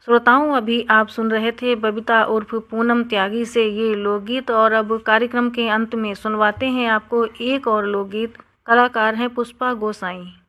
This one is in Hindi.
श्रोताओं, अभी आप सुन रहे थे बबीता उर्फ पूनम त्यागी से ये लोकगीत। और अब कार्यक्रम के अंत में सुनवाते हैं आपको एक और लोकगीत। कलाकार हैं पुष्पा गोसाई।